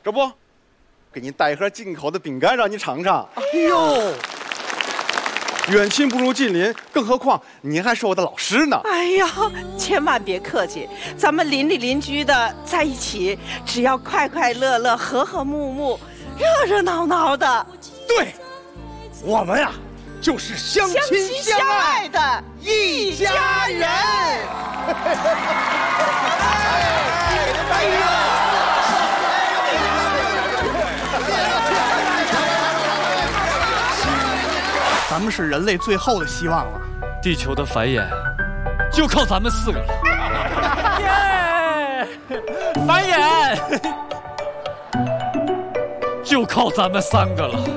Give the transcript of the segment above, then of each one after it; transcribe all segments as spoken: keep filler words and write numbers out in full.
这不，给你带一盒进口的饼干让你尝尝。 哎呦， 远亲不如近邻，更何况您还是我的老师呢。 哎呀，千万别客气，咱们邻里邻居的在一起，只要快快乐乐、和和睦睦、热热闹闹的。 对，我们呀、啊，就是相亲相爱的一家人。哎呀！咱们是人类最后的希望了， 地球的繁衍就靠咱们四个了。耶！繁衍就靠咱们三个了。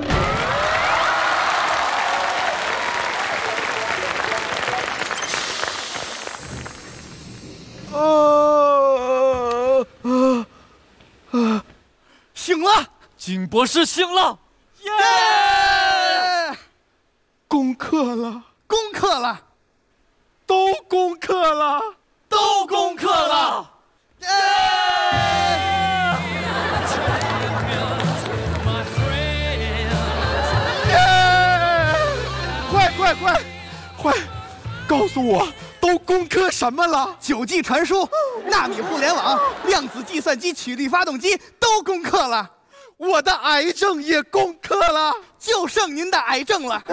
呃呃呃，醒了， 金博士醒了，耶！ 攻克了，攻克了，都攻克了， 都攻克了，耶！ 耶！快快快快，告诉我！都攻克什么了？九 G 传输、纳米互联网、量子计算机、曲力发动机都攻克了，我的癌症也攻克了，就剩您的癌症了。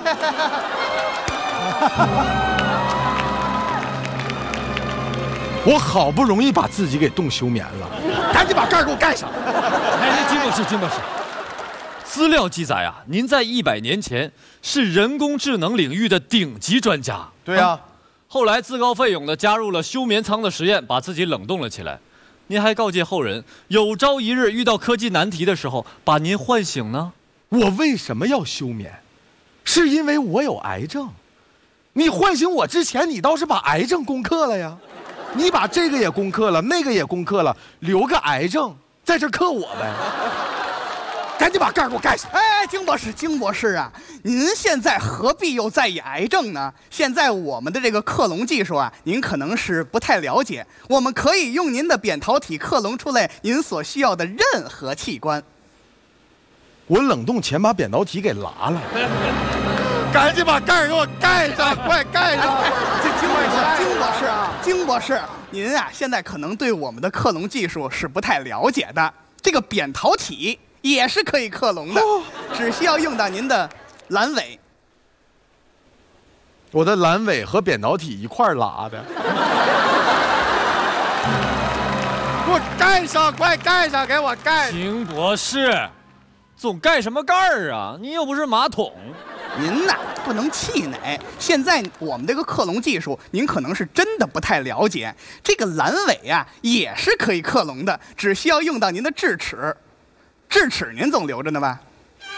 我好不容易把自己给冻休眠了，赶紧把盖儿给我盖上。 哎，金博士，金博士，资料记载啊，您在一百年前是人工智能领域的顶级专家。 对呀、啊。 后来自告奋勇地加入了休眠舱的实验，把自己冷冻了起来。您还告诫后人，有朝一日遇到科技难题的时候，把您唤醒呢。 我为什么要休眠？是因为我有癌症。你唤醒我之前，你倒是把癌症攻克了呀。你把这个也攻克了，那个也攻克了，留个癌症在这克我呗。赶紧把盖儿给我盖上！ 哎，金博士，金博士啊，您现在何必又在意癌症呢？现在我们的这个克隆技术啊，您可能是不太了解。我们可以用您的扁桃体克隆出来您所需要的任何器官。 我冷冻前把扁桃体给拉了，赶紧把盖儿给我盖上，快盖上！ 这金博士，金博士啊，金博士，您啊，现在可能对我们的克隆技术是不太了解的。这个扁桃体也是可以克隆的，只需要用到您的阑尾。 我的阑尾和扁桃体一块拉的，给我盖上，快盖上，给我盖！ 金博士，总盖什么盖儿啊？你又不是马桶。 您呐，不能气馁。现在我们这个克隆技术，您可能是真的不太了解。这个阑尾啊，也是可以克隆的，只需要用到您的智齿。智齿您总留着呢吧？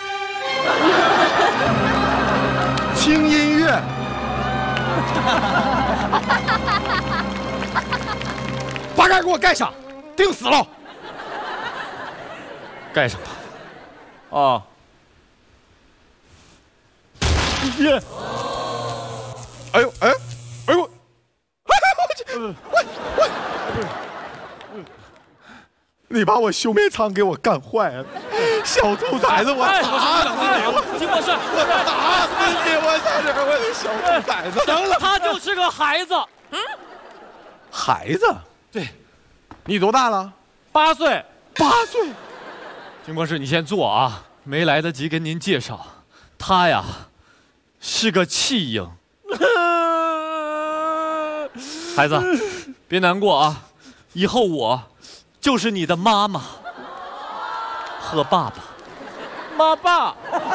轻音乐。把盖给我盖上，钉死了。 盖上吧。啊。耶！ 哎呦哎，哎呦！哎我我我我！你把我休眠舱给我干坏了，小兔崽子！我打死你！我金博士， 我打死你！我在这儿，我的小兔崽子！ 行了，他就是个孩子。 嗯，孩子？ 对， 你多大了？ 八岁。 八岁。 金博士，你先坐啊，没来得及跟您介绍，他呀是个弃婴。孩子，别难过啊，以后我就是你的妈妈和爸爸。妈爸，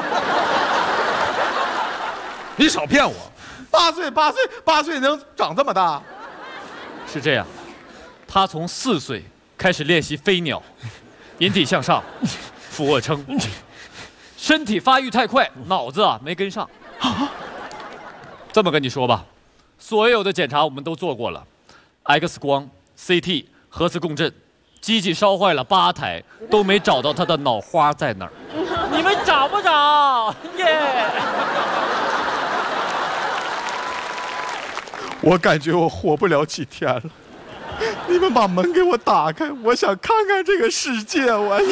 你少骗我！八岁，八岁，八岁能长这么大？ 是这样，他从四岁开始练习飞鸟，引体向上，俯卧撑，身体发育太快，脑子啊没跟上。这么跟你说吧，所有的检查我们都做过了 ，X 光、C T、核磁共振，机器烧坏了八台，都没找到他的脑花在哪儿。你们找不找？耶、yeah ！ 我感觉我活不了几天了，你们把门给我打开，我想看看这个世界。我。